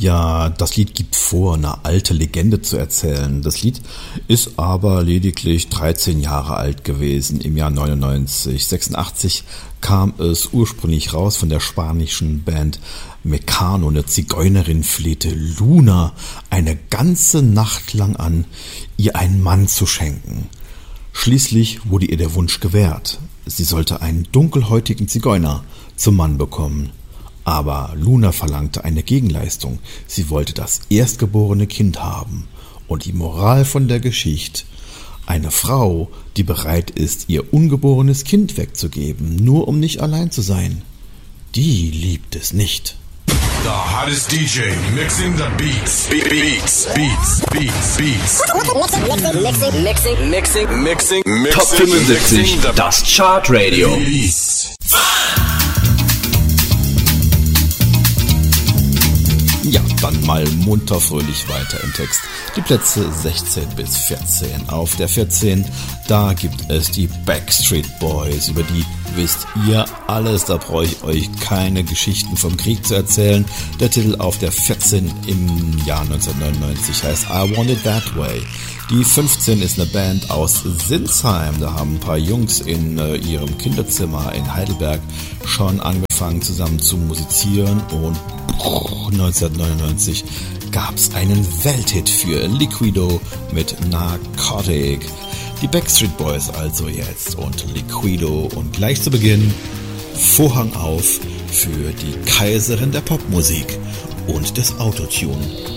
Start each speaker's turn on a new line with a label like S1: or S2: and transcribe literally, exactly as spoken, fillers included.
S1: Ja, das Lied gibt vor, eine alte Legende zu erzählen. Das Lied ist aber lediglich dreizehn Jahre alt gewesen im Jahr neunundneunzig. sechsundachtzig kam es ursprünglich raus von der spanischen Band Mecano. Eine Zigeunerin flehte Luna eine ganze Nacht lang an, ihr einen Mann zu schenken. Schließlich wurde ihr der Wunsch gewährt. Sie sollte einen dunkelhäutigen Zigeuner zum Mann bekommen. Aber Luna verlangte eine Gegenleistung. Sie wollte das erstgeborene Kind haben. Und die Moral von der Geschichte: Eine Frau, die bereit ist, ihr ungeborenes Kind wegzugeben, nur um nicht allein zu sein, die liebt es nicht.
S2: The hottest D J mixing the beats. Be- beats, beats, beats, beats.
S3: Mixing, mixing, mixing, mixing, mixing.
S4: Top fünfundsiebzig, das Chart Radio.
S2: Beats.
S1: Ja, dann mal munter fröhlich weiter im Text. Die Plätze sechzehn bis vierzehn. Auf der vierzehn, da gibt es die Backstreet Boys. Über die wisst ihr alles, da brauche ich euch keine Geschichten vom Krieg zu erzählen. Der Titel auf der vierzehn im Jahr neunzehnhundertneunundneunzig heißt I Want It That Way. Die fünfzehn ist eine Band aus Sinsheim. Da haben ein paar Jungs in äh, ihrem Kinderzimmer in Heidelberg schon angefangen zusammen zu musizieren und neunzehnhundertneunundneunzig gab es einen Welthit für Liquido mit Narcotic. Die Backstreet Boys also jetzt und Liquido und gleich zu Beginn Vorhang auf für die Kaiserin der Popmusik und des Autotune.